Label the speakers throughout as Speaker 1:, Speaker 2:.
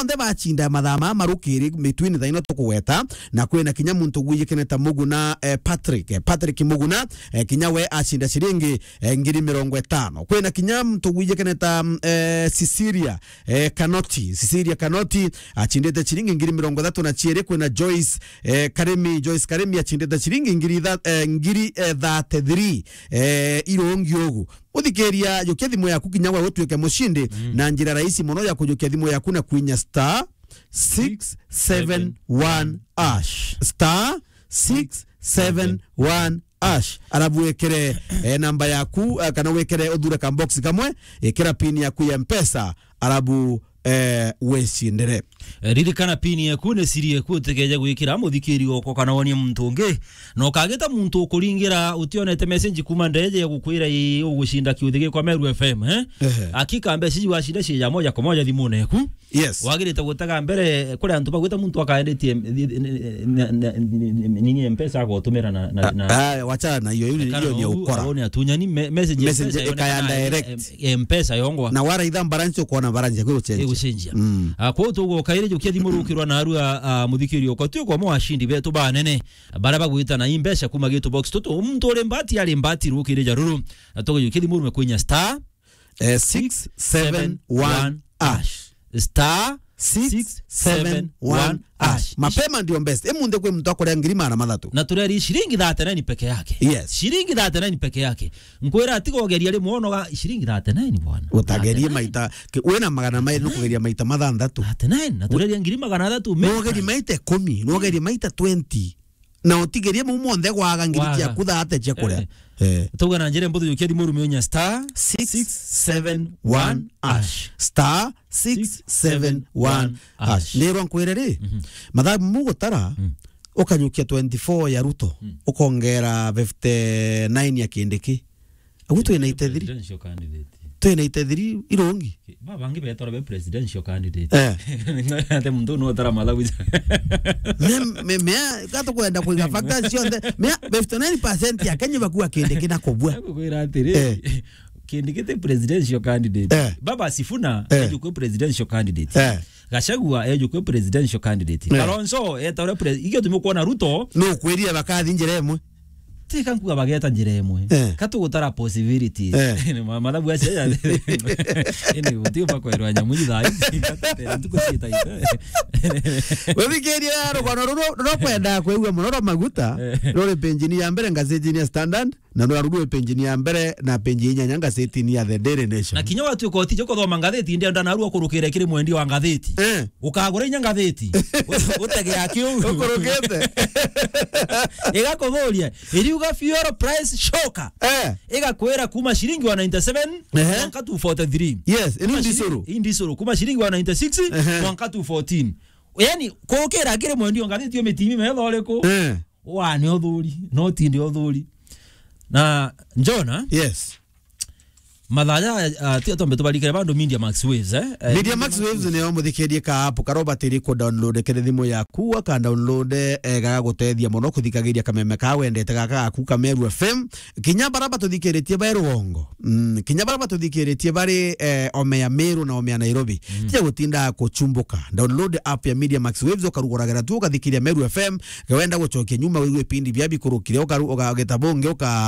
Speaker 1: bonde bachinda mathama marukiri between thaino tukuweta na kwina kinya muntu gwiyikeneta Muguna Patrick Muguna kinya we achinda shiringi 50,000 kwina kinya muntu gwiyikeneta Cecilia Kanoti achindete shiringi 30,000 na chiere kwina Joyce Karemi achindete shiringi 33 irongi ogu uthikeria yukia thimu yaku kinya we utuike mushindi na njira rahisi muno ya kujukia thimu yaku na kuinya star 671 ash star 671 ash arabu wekere namba yaku kana wekere udhure ka box kamwe ekera pin yaku ya mpesa arabu weshindere
Speaker 2: ririkana pini yaku ne siri yaku tegeja gwikira muthikiri oko kana wonie muntu ungi no kageta muntu ukuringira utionete message kuma ndeje ya gukwira ugushinda kiuthige kwa Meru FM akika message washinda cia moja kwa moja thimune yaku
Speaker 1: yes
Speaker 2: wagirite gutaga mbere kuri antu bagwita muntu akaendetie nini mpesa gutumira na
Speaker 1: wacha na hiyo ni ukora
Speaker 2: wone atunyani message
Speaker 1: ya direct
Speaker 2: mpesa yongwa
Speaker 1: na wara itha barancho kuona baranje kwa
Speaker 2: gucenjia kwa tugo kaire jukia thimurukirwa na arua muthikiri oko tu kwa mwashindi betu banene baraba gwita na imbesha kuma gitu box tutu muntu ore mbati ali mbati rukire jaruru atogo jukia thimuru mekunya star
Speaker 1: 671 ash star 671 ash mapema ndio best emunde kwe mtu akore ngirima na mathatu
Speaker 2: na tureri shiringi 39 peke yake
Speaker 1: yes
Speaker 2: shiringi 39 peke yake nkwera atigo geria ri muonoga shiringi 39 bwana
Speaker 1: utageria maita wena magana mai nukugeria maita mathandatu
Speaker 2: 39 na tureri ngirima magana 3
Speaker 1: nugeria maita 10 nugeria maita 20 na utigeria mu monde gwaga ngirikia kuthate che kure
Speaker 2: tuga na njere mbuthu yukia thimuru mionya star
Speaker 1: 671 ash star 671 ash nero nkwirere matha mugutara ukanyukia 24 ya Ruto ukongera 59 ya Kindiki agutu ina itethiri tena itethiri irongi
Speaker 2: babangi betora be presidential candidate ate muntu no tara malawi
Speaker 1: me gato kwenda kuiga vacation me 59% ya Kenya bakuwa Kindiki na kobwa
Speaker 2: kwira atiri Kindiki te presidential candidate baba Sifuna ejuko presidential candidate Gachagua ejuko presidential candidate Kalonzo etora president igyo tumukona Ruto
Speaker 1: no kweria bakathi njere emwe
Speaker 2: tika nkuga bageta njire emwe katu gutara possibilities malabu ya cia ene utio bakwirwa nyamunyi thai katera tukucita ita
Speaker 1: webigeria rugono ro kwenda kwegwa muno maguta rore penjini ya mbere ngazeti ya Standard na ndo arugwe penjini ya mbere na penjini ya ngazeti ya The Daily Nation
Speaker 2: na kinyo watu ko tijo ko ngazeti ndio ndanaruo kurukira kiri mwendi wa ngazeti ukagura inya ngazeti utege akio ukurukete igakothoria iriuga fuel price shoka igakwera kuma shilingi wa 97 mwaka 243
Speaker 1: yes
Speaker 2: indisoro kuma shilingi wa 96 mwaka 214 yani kokera kire mwendi ngazeti yo mitimi metholeko wani othuri no tindi othuri na njona
Speaker 1: yes
Speaker 2: madhaya tombe tubalikira bandu Media Max Waves
Speaker 1: Media Max Waves ne omuthikerie ka app karoba tiri ko download kere thimo yaku aka download ga gutethia muno kuthikagiria kameme ka wendete gaka aku ka Meru FM kinya baraba tuthikeretie ba Rugongo kinya baraba tuthikeretie bari Omea Meru na Omea Nairobi tia gutinda kuchumbuka download app ya Media Max Waves ukarugoragera tu ukathikiria Meru FM gawenda gucokia nyuma wiwe pindi bya bikurukire ukagetabonge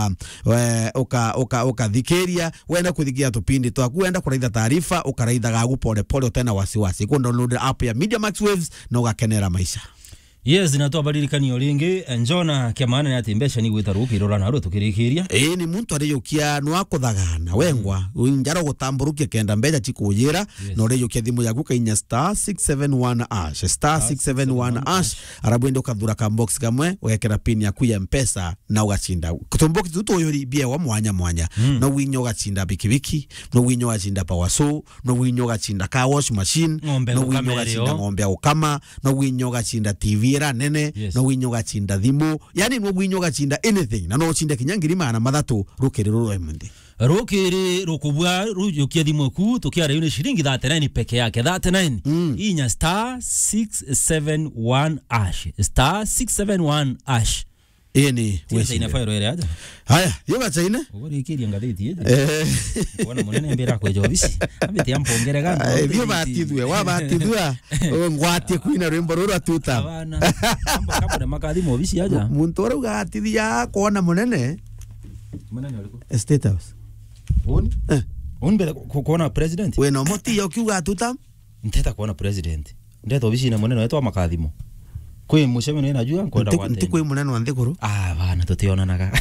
Speaker 1: ukathikiria wenda kuthikia tupindi twakwenda kuraitha taarifa ukaraitha gagu pole pole tena wasiwasi ku download app ya Media Max Waves na ugakenera maisha
Speaker 2: yes na twabaririkania ringi njona kiamana ni atimbesha ni gwita rukirora na ro tukirikiria
Speaker 1: ni muntu ariyukia no akuthagana wengwa njaro gutamburukia kenda mbeja chikujira no riyukia thimu yaku kainya star 671 ash star 671 ash arabwende ukathura ka box kamwe ugekera pin yaku ya mpesa na ugachinda kutombox tuto yori bia wa mwanya no winyo ugachinda bikibiki no winyo ugachinda power no winyo ugachinda car wash machine no winyo ugachinda ng'ombe ukama no winyo ugachinda TV nene no winyo gachinda thimu yani no winyo gachinda anything na no chinda kinyangiri mana mathatu rukiri ruemundi
Speaker 2: rukiri rukubwa rujukia thimu ku tukiara yune shilingi 39 peke yake 39 inya star 671 ash star 671 ash
Speaker 1: Eni
Speaker 2: wewe ina fire ile aja.
Speaker 1: Haya, yoga chaine.
Speaker 2: Ugori ikiri ngatheti yeje. Wana munene mbira kwa jobisi. Abiti ampongere ganga.
Speaker 1: Bio batithwe, wa batithwa. Ngwate kwina rwimbo rura tuta.
Speaker 2: Abana. Ambo na makadi mo bisi aja.
Speaker 1: Muntu ora ugatithia kuona munene.
Speaker 2: Munene uliko.
Speaker 1: State House.
Speaker 2: Unbele kuona president.
Speaker 1: We no moti yo kiuga tuta.
Speaker 2: Nteta kuona president. Ndeta obisi na munene wetu wa makadimo. Kwe Museveni najua nkwenda kwate.
Speaker 1: Ntikwe munene wa Nthiguru.
Speaker 2: Bana tutionanaga.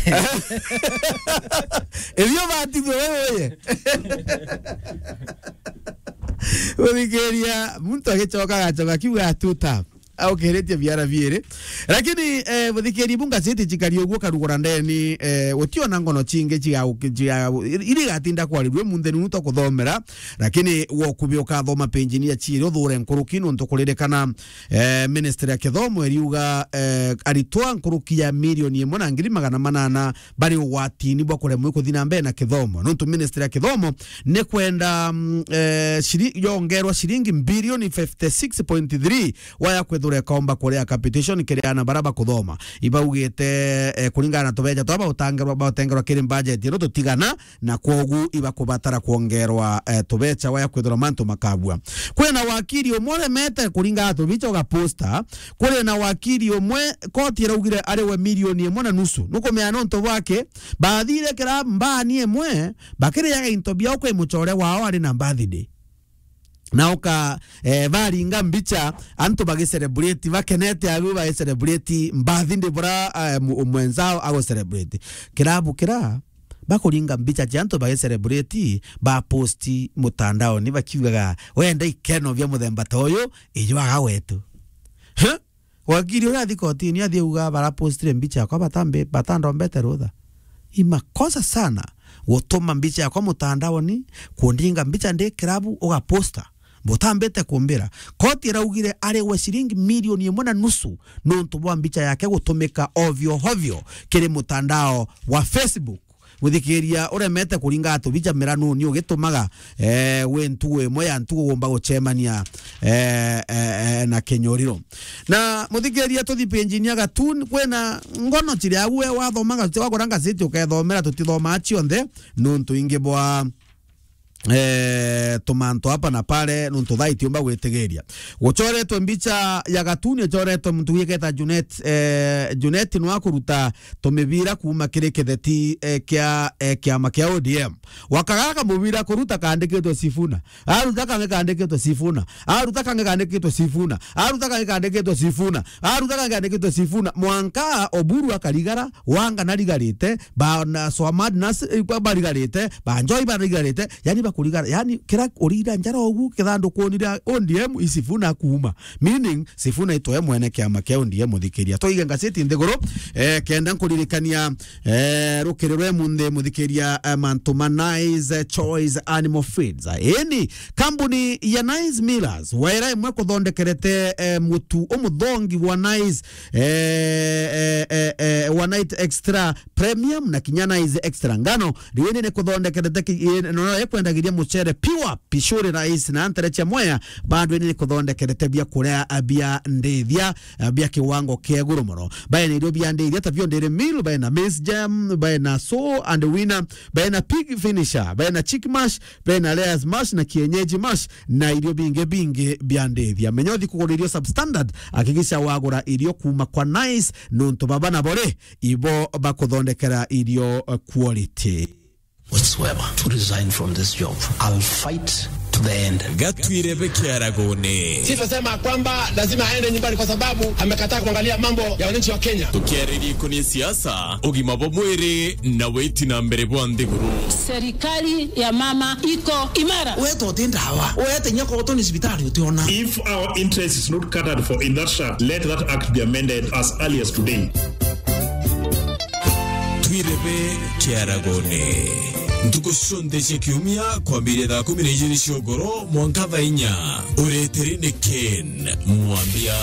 Speaker 1: Ebyo batithwe wewe. Urigeria muntu agichoka gachoka kiuga tuta. Au keretia biara biere lakini muthikeri bunga zeti chikari ogwo karugora ndeni utiona ngono chinge chia iri gatinda kwarirwe muntheni nuto kuthomera lakini wo kubioka thoma penjini chiri uthure nkurukino ntukuririkana ministry ya kithomo eriuga aritwa nkuruki ya milioni 1,800 bari watini bwa kuremwe kuthina mbere na kithomo nuntu ministry ya kithomo ne kwenda yongerwa shilingi bilioni 56.3 waya kwethura kaomba korea capitation kiriana baraba kuthoma ibaugite kuringana tubeja twaba utangerwa kiri budget ro tutigana na kogu iba kubatara kuongerwa tubecha waya kwethura mantu makabwa kwena wakiri omwe meta kuringana tubicha ga posta kwena wakiri omwe koti raugire arewe milioni 1.5 nuko meano nto wake bathire kira mbani emwe bakire yaga intobia okwe muchore wao ari na birthday nauka bari ngambicha antu bagi celebrate bakenete agu bagi celebrate mbathinde bora mwenzao ago celebrate kirabu kira bakuringa mbicha janto bagi celebrate ba posti mutandao ni bakiugaga wenda ikeno bya muthemba toyo iyo aga wetu wakiri ora thikoti ni athiuga bara postire mbicha kwa batambe batando mbete rutha imakosa sana gutuma mbicha kwa mutandao ni kuondinga mbicha ndi kirabu oga posta botambete kumbira koti raugire arewe shilingi milioni 1.5 nonto bwa mbicha yake gutumika ovyo hovyo kiri mutandao wa Facebook withikiria uremete kuringa atubicha miranu ni ugitumaga wentuwe moya ntugo gomba guchemania na kenyoriro na muthikiria tuthi engineer gatun kwena ngono chiri awe wathomaga twagoranga ziti ukethomera tutithoma chionthe nonto inge bwa tomanto hapa na pale nuntu thaiti umba gwetigeria gucoretwe mbicha ya gatuni coretwe muntu wiketa Junet no akuruta tumibira kuma kiriketheti kia makia ODM wakagaga mubira kuruta kandiketwe Sifuna aruta kange kandiketwe Sifuna aruta kange kandiketwe Sifuna aruta kange kandiketwe Sifuna aruta kange kandiketwe Sifuna mwanka Oburu akaligara wanga naligarite ba na Swamad nas barigarite ba Njoi barigarite yani kuligara yani kira orira njara ogu kithando kuonira ODM isifuna kuma meaning Sifuna itoe mwene kiama kia ODM thikeria toiga ngaseti Nthiguru kenda kuririkania rukererwe munde muthikiria Mantuma Nice Choice Animal Feeds eni kambuni ya Nice Millers waira imwe kuthondekerete mutu omuthongi wa Nice one night extra premium na kinyana Nice extra ngano riene ne kuthondekerete no ekwendagiria muchere pure pishore Nice na anterecha moya bado ni kuthondekerete bia kurea abia ndethia bia kiwango kia gurumoro baina irio bia ndethia tabio ndere meal baina maize jam baina so and winner baina pig finisher baina chick mash baina layers mash na kienyeji mash na irio binge bia ndethia menyothi kuguririo substandard akigisha wagura irio kuma kwa Nice nonto baba na bore ibo bakuthondekera irio quality
Speaker 3: whatsoever to resign from this job. I'll fight to the end.
Speaker 4: Gatwire Bekiaragone.
Speaker 5: Sisi sema kwamba lazima aende nyumbani kwa sababu amekataa kuangalia mambo ya wananchi wa Kenya.
Speaker 4: Tukiariri kuni siasa, ugima bomwere na weti na mbere bwa Nthiguru.
Speaker 6: Serikali ya mama iko imara.
Speaker 3: Weto tendawa. Wete nyako otoni hospitali utiona.
Speaker 7: If our interest is not catered for in that shaft, let that act be amended as early as today.
Speaker 4: Twirebe Kiaragone. Ntukushonde chekiumia kwa mbire da 12 ciogoro mwanka thainya ureterine Ken mwambia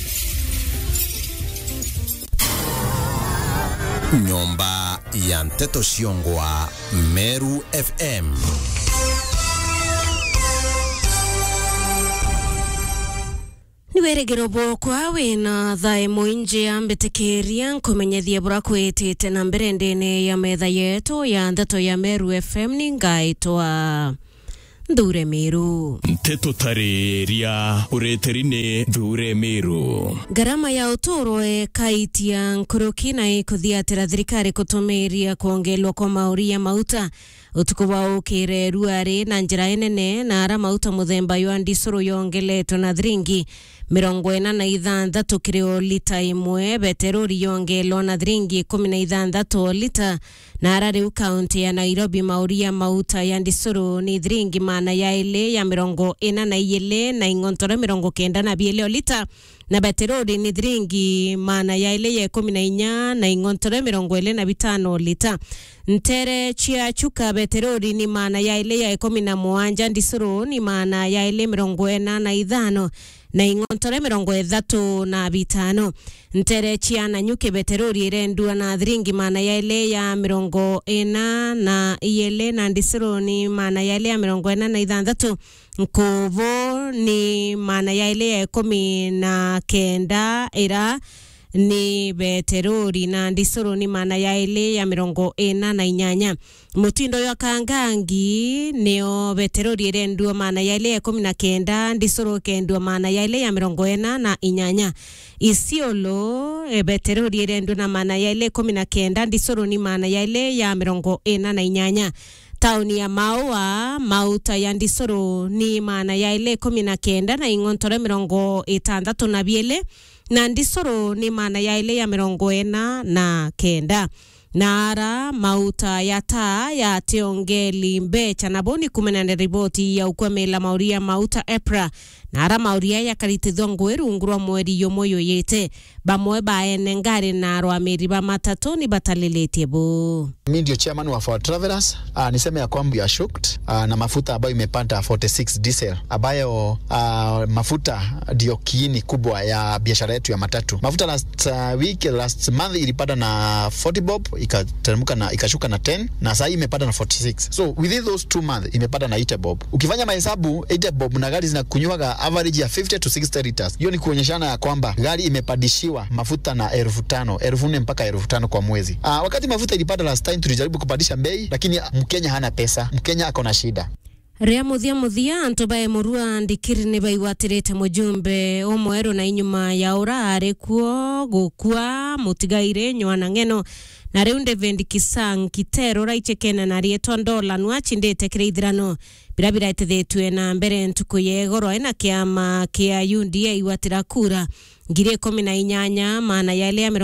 Speaker 8: Nyomba ya Nteto Ciongwa Meru FM.
Speaker 9: Ni Iweregero bokwa wina thae muinje ambetekeria nkumenyethia bura kwitite na mbere ndene ya metha yetu ya Ndeto ya Meru FM ningaitwa Ndure Meru.
Speaker 4: Nteto tareria ureterine Ndure Meru.
Speaker 9: Garama ya utoro kaitia nkuruki na ikuthiatira thirikari kutumiria kuongelwa kwa mauri ya mauta. Utuku wa ukire ruari na njira nene na ara mauta muthemba yo andisuru yongeletwo na thiringi 46 kireo lita imwe, beterori yongelwa na thiringi 16 lita, na ara riu kaunti ya Nairobi mauri ya mauta ya andisuru ni thiringi mana ya ile ya 42 na ingontore 92 lita, na beterori ni thiringi mana ya ile ya 14 na ingontore 25 lita. Ntere chia chuka beterori ni mana ya ile ya 17, ndisuru ni mana ya ile 45 na ingontore 35. Ntere chia na nyuke beterori irendua na thiringi mana ya ile ya 40 na ile na ndisuru ni mana ya ile ya 46. Nkovo ni mana ya ile ya 19 ira ni beterori na ndisuru ni mana ya ile ya 48. Mutindo ya kangangi neo beterori irendua mana ya ile ya 19, ndisuru kendua mana ya ile ya 48. Isiolo beterori irendua na mana ya ile 19, ndisuru ni mana ya ile ya 48. Tauni ya Maua mauta ya ndisuru ni mana ya ile 19 na ingontore 62 na ndisuru ni mana ya ile ya 49. Nara mauta ya taa ya tiongeli mbecha na boni kumenane riboti ya ukwemela mauria mauta EPRA. Nara mauria ya karitithwa ngweru ngurwa mweri yomoyo yete. Bamwe baene ngari na rwamiri ba matatu ni bataleletie bu.
Speaker 10: Mimi ndio chairman wa For Travelers. Niseme ya kwamba ya shocked na mafuta ambayo imepanda 46 diesel ambayo mafuta ndio kiini kubwa ya biashara yetu ya matatu. Mafuta last month ilipanda na 40 bob, ikateremka na ikashuka na 10, na sasa imepanda na 46. So within those 2 months imepanda na 80 bob. Ukifanya mahesabu 80 bob na gari zinakunywa average ya 50 to 60 liters. Hiyo ni kuonyeshana ya kwamba gari imepandishiwa mafuta na 5,000, 4,000 mpaka 5,000 kwa mwezi. Wakati mafuta ilipanda last time tulijaribu kupandisha bei, lakini Mkenya hana pesa. Mkenya ako na shida.
Speaker 9: Rea muthia antobae murua ndikiri ne baiwatirete mujumbe omwero na inyuma ya urare kuo gukua mutigaire nywana ngeno na reunde vendi kisang kitero raichekena na rieto ndola nuachindete kreithirano birabira ithetwe na mbere ntuku yegoro ena kiama kia UNDA iwatira kura ngire 18 maana ya ile ya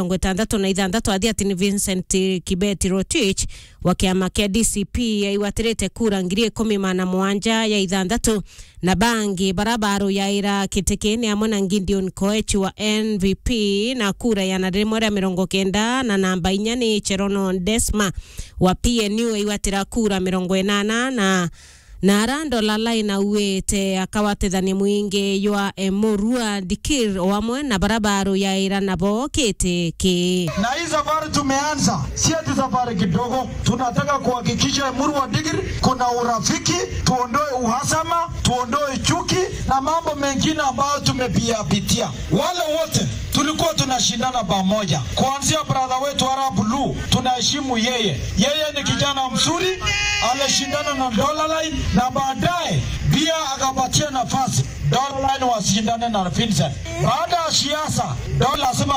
Speaker 9: 66 athi ati ni Vincent Kibeti Rotich wa kiama kia DCP iwatirete kura ngire 17 ya 6 na bangi barabara ya ira kitekeni amona Gideon Koech wa NVP na kura ya nademora 90 na namba 4 ni Cherono Desma wa PNU iwatira kura 80 na arando lalai na uete akawatethani mwingi ywa Murua Dikir wamwe na barabara ya ira na bokete ke.
Speaker 11: Na hii safari tumeanza, si ati safari kidogo. Tunataka kuhakikisha Murua Dikir kuna urafiki, tuondoe uhasama, tuondoe chuki na mambo mengine ambayo tumepitia. Wale wote tulikuwa tunashindana pamoja. Kuanzia brother wetu Arab Lu, tunaheshimu yeye. Yeye ni kijana mzuri, alishindana na Dollarline na baadaye pia akapatia nafasi Dollarline wasindane na Vincent. Baada ya siasa, Dollarline lazima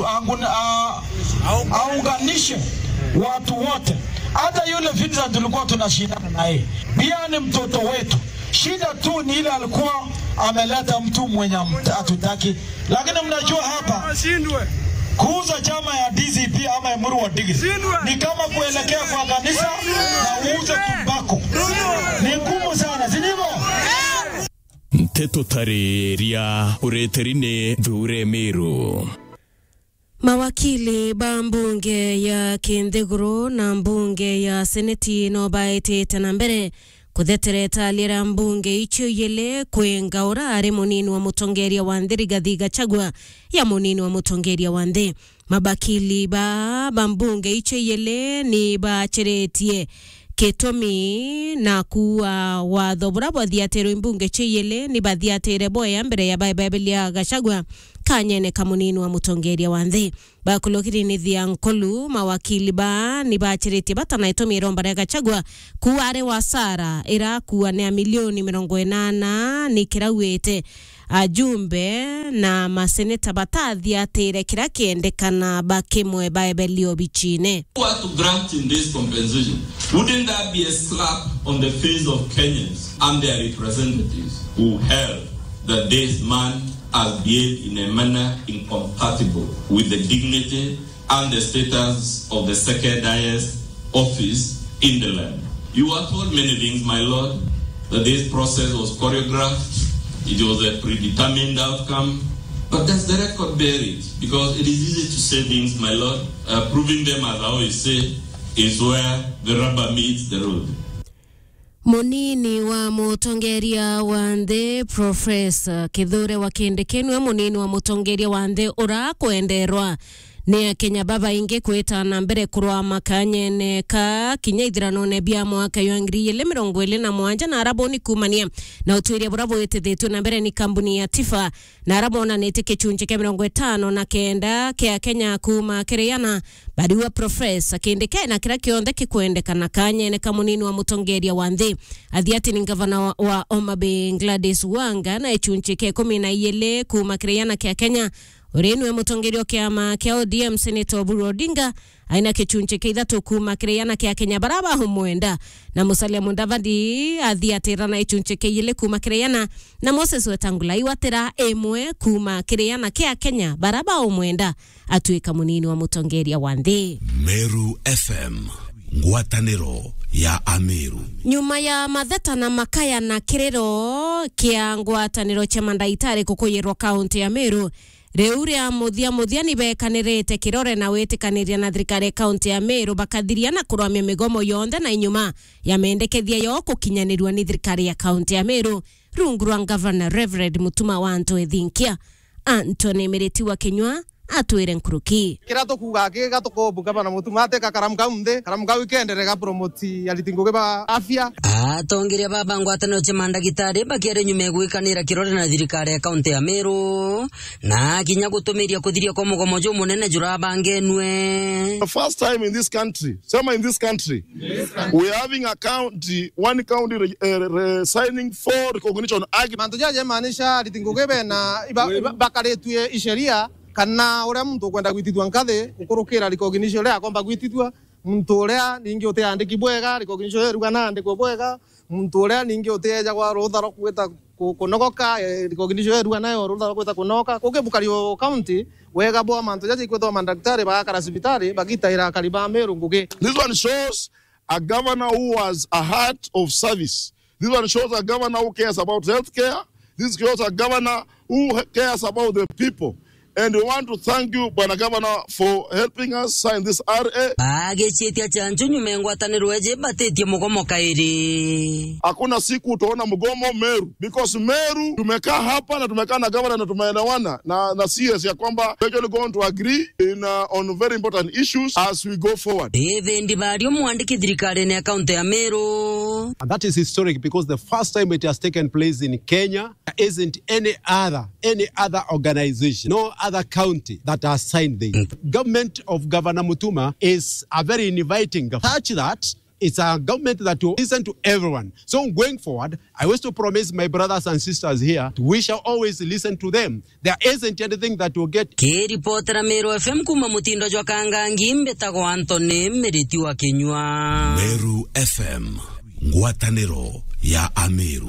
Speaker 11: aunganishe watu wote. Hata yule Vincent tulikuwa tunashindana naye. Pia ni mtoto wetu. Shida tu ni ile alikuwa ameleta mtu mwenye hatutaki. Lakini mnajua hapa kuuza chama ya DCP ama ya Murua Dikir ni kama kuelekea kwa kanisa na uuze tumbako. Ni ngumu sana, si ndivyo?
Speaker 4: Nteto tareria ureterine Ndure Meru.
Speaker 9: Mawakili ba mbunge ya Kindegoro na mbunge ya Seneti no baitete na mbere kuthetereta lira mbunge icho yele kwenga urare munini wa mutongeria wa Rigathi Gachagua ya munini wa mutongeria wa Ndhi. Mabakili ba mbunge icho yele ni bacheretie Ketomi na kuwa watho bura bathiatero imbunge chiyele ni bathiatere boya mbere ya Bible ya Gachagua kanyene kamunini wa mutongeria wa nthi bakulokiri ni thia nkolu mawakili ba ni bachirite batana itomi romba ya Gachagua kuare wa sara ira kuwa ne milioni 80 ni kirauete ajumbe na maseneta bathathiatere kira kiendekana bakimwe Bible obichine.
Speaker 12: What to grant in this compensation? Wouldn't that be a slap on the face of Kenyans and their representatives who held that this man has behaved in a manner incompatible with the dignity and the status of the second highest office in the land? You are told many things, my lord, that this process was choreographed. It was a predetermined outcome, but does the record bear it? Because it is easy to say things, my lord. Proving them, as I always say, is where the rubber meets the road.
Speaker 9: Munini wa mutongeria wa nthi Professor Kithure wa Kindekenwe munini wa mutongeria wa nthi ura kwenderwa ni Kenya baba inge kweta na mbere kurwa makanyene ka kinya ithirano bia mwaka wa 2027 na araboni kumania na utwiria burabo etethetwe na mbere ni kambuni ya Tifa na arabona nete kichunje kya 50 na kenda kya Kenya kuma kireyana badiwa Professor Kindeke na kira kionde kikwendekana kanyene kamunini wa mutongeria wa nthi athiati ni gavana wa Homa Bay Gladys Wanga na ichunje kya 12 kuma kireyana kya Kenya Urenu mutongerio kiama kia ODM Senator Oburu Odinga aina kichunche kia ithatu kuma kireyana kia Kenya baraba humwenda na Musalia Mudavadi athiatira na ichunche kia ile kuma kireyana na Moses Wetangula iwatira emwe kuma kireyana kia Kenya baraba humwenda atuika munini wa mutongeria wa nthi.
Speaker 13: Meru FM ngwataniro ya Ameru.
Speaker 9: Nyuma ya matheta na makaya na kirero kia ngwataniro cha mandaitari kukuyirwa kaunti ya Meru Reuria muthia ni bekanirete kirore na wetikaniria na thirikari kaunti ya Meru bakathiria na kurwamia migomo yonthe na inyuma ya mendekethia yo kukinyanirwa ni thirikari ya kaunti ya Meru rungu rwa Governor Reverend Mutuma wa Antwethinkia Anthony Miriti wa Kinyua atwire nkuruki
Speaker 14: kira tukuga kiga tukobuka bana Mutuma ateka karamuka weekend rega promote alitingoge ba afya
Speaker 15: atongeria baba ngwatano chemanda gitari bakere nyume gwikanira kirore na thirikari ya kaunti ya Meru na kinya gutumiria kuthiria kwa mugomo jo munene jura bangenwe.
Speaker 16: The first time in this country, we are having a county, one county signing for recognition argument.
Speaker 14: Manto jaje maanisha alitingoge bena bakaretwe isheria kana ura mtu kwenda gwitithwa nkathi ukurukira recognition ya kwamba gwitithwa mtu uria ningi utiandiki bwega recognition ruga na andiko bwega mtu uria ningi uteja kwa rutha ro kwita kunogoka recognition ruga nayo rutha ro kwita kunoka kukebukario county wega bo mantu jaji kwetwa mandaktari ba kara hospitali bagitaira kariba Meru nguge.
Speaker 16: This one shows a governor who has a heart of service. This one shows a governor who cares about healthcare. This shows a governor who cares about the people. And we want to thank you, Bwana Governor, for helping us sign this RA.
Speaker 15: Agechetia chanjo nyume ngwataniro eje batetie mugomo kairi.
Speaker 16: Hakuna siku utaona mugomo Meru. Because Meru, tumekaa hapa na tumekaa na governor na tumeelewana na CS ya kwamba we're going to agree on very important issues as we go forward.
Speaker 15: Evendi bario muandiki thirikari ne account ya Meru.
Speaker 17: And that is historic because the first time it has taken place in Kenya, there isn't any other organization, no other county that has signed this. Government of Governor Mutuma is a very inviting such that it's a government that will listen to everyone. So going forward, I wish to promise my brothers and sisters here, we shall always listen to them. There isn't anything that will get.
Speaker 15: Reporter Meru FM kuma mutindo jwa kangangi mbetago Anthony Miriti wa Kinyua.
Speaker 13: Meru FM ngwataniro ya Ameru.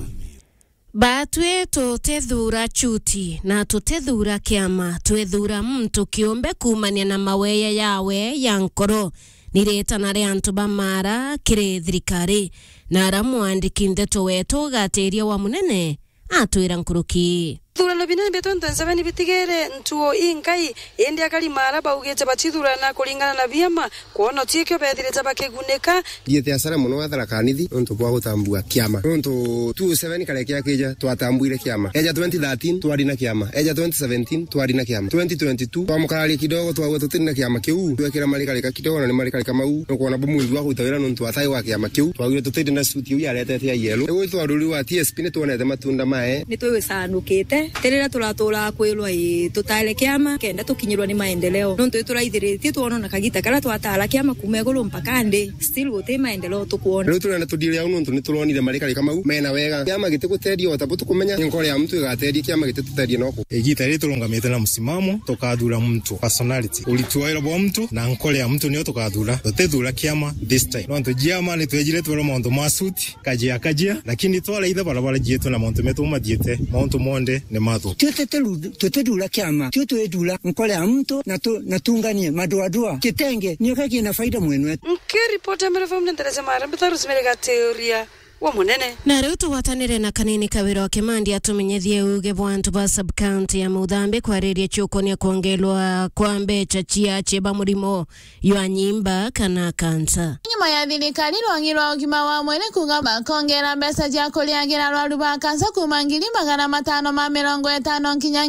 Speaker 9: Batwe tutethura chuti na tutethura kiama twethura mtu kiumbe kumania na maweya yawe ya nkoro nireta na antu bamara kire thirikari na ramwandiki ndeto wetu gateria wa munene atwira nkuruki
Speaker 18: Thurana binene beto ntansabani bitigere ntuo inkai endi akali maraba ugete batithurana kulingana na vyama kuona tikyo bethire tabakeguneka
Speaker 19: diete asara muno wathara kanithi onto bwa gutambua kiama onto 27 kale kya keja twatambuire kiama eja 2013 twari na kiama eja 2017 twari na kiama 2022 twamukarali kidogo twagwe tutina kiama kiu twekera malika kidogo na malika mau no kuona bomundu wa gutawira no ntu wa kiama kiu twagire tutinde na suti yu yarete ya yelo ewe twaruri wa TSP ne tuonete matunda mae
Speaker 20: ni twewe sanukite terera turatura kwirwa tutale kiama kenda tukinyirwa ni maendeleo no turaithiritie tuona na kagita kala twatala kiama kumegolo mpaka ndi still wote maendeleo tukuona
Speaker 19: no turana tudile au ntu ni turonire malika mau mena wega kiama gitiguteria watabutu kumenya nkore ya mtu igateria kiama gitituteria noko
Speaker 21: egita ri turungamite na msimamo tukathura mtu personality ulituaira bwa mtu na nkore ya mtu ni tukathura tutethura kiama this time no ntujiama ni twejire twero mondo masuti kajia lakini twala itha barabara jietu na monto metu madiete monto monde ne mathu
Speaker 22: tutedula kiama tutedula nkole ya mtu na tunganie madoadoa kitenge ni kaki na faida mwenwe
Speaker 18: nkiripota mrefu mnendereza mara mbitaru zimereka teoria wa munene
Speaker 9: na riu tuwatanire na kanini kawira wa Kimandi atumenyethie uge bwantu ba sub county ya Muthambi kwariria chukonia kuongelwa kwa mbecha ciache ba murimo ywa nyimba kana kansa
Speaker 23: nyuma ya thirikari rwangirwa ugima wa mwene kuga bakongera mbeca cia kuriangira rwaru ba kansa kuma 550 nginya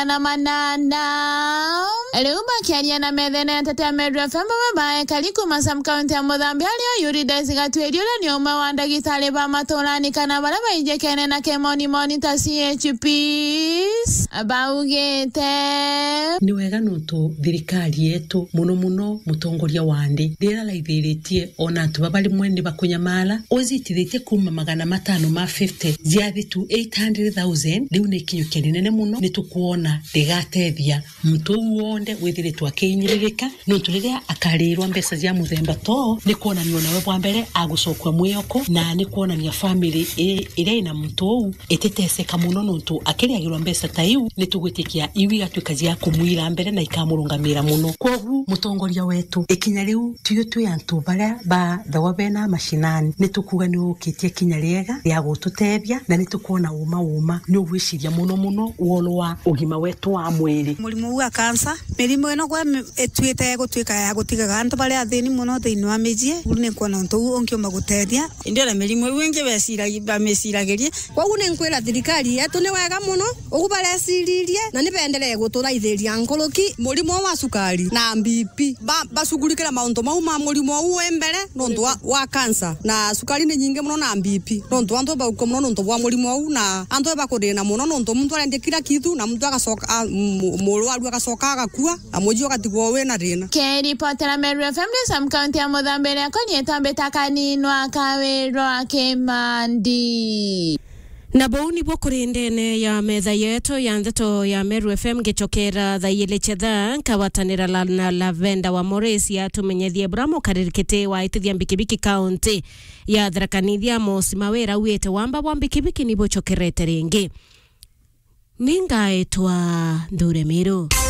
Speaker 23: 800 riu bakiaria na methene tete Meru FM babae kali kuma sub county ya Muthambi alio yuri desigatuerio ni umwe wa ndagitari ba matorani kana bara baijekene na kemoni monitor CHPs abaugete
Speaker 24: ni wega nuntu thirikari yetu muno mutongoria wandi ndira laithiritie ona antu babali mwende bakunyamala ozitithite kuma 550 ziathi to 800,000 riu ni kinyo kinene muno ni tukuona ndigatethia mtu wonde withire twakinyirika nuntu riria akarirwa mbeca cia muthemba to ni kuona ni ona we bwa mbere agusokwa mwiyoko na ni kuona ni family ira ina mtu eteteseka muno nuntu akiriagirwa mbeca ta iu ni tugwitikia iwi gatwikazia kumwira mbere na ikamurungamira muno kogu mutongoria wetu ikinya riu tuyo antu baria ba thawa bena mashinani ni tukuga ni ukitie kinya riega ya gututethia na ni tukuona uma ni ugwiciria muno uolo wa ugima wetu wa mwiri
Speaker 25: murimo wa kansa mirimo eno kwa etwite gutwika ya gutigaga antu baria athini muno thiini wa mijie ni kuona ntu onkioma gutethia
Speaker 26: ndio na mirimo wengi besiragia bamesiragirie kwa une nkwira thirikari yetu ni wega muno ugubaresiririe na ni bendelee guturaithiria nkoloki murimo wa sukari na BP basugurikira maunto mau ma murimo u embere nondu wa kansa na sukari ni nyingi muno na BP nondu antu ba ukomuno nondu wa murimo u na antu bakurina muno nondu muntu arende kila kitu na muntu agasoka murwaru agasoka agakua amoji agatigwo we na rina
Speaker 23: keripotera Meru FM sub county ya Muthambi akoni etambeta kaninwa kawirwa Kimandi
Speaker 9: na bauni bokurindene ya metha yetu ya ndeto ya Meru FM gichokera thaile chetha kawatanira na Lavenda wa Moresi atumenyethie Bramo karirikite wa itithia mbikibiki county ya Tharakanithia Mosimawera uete wamba wa mbikibiki nibo chokerete ringi minga etwa Ndure Miru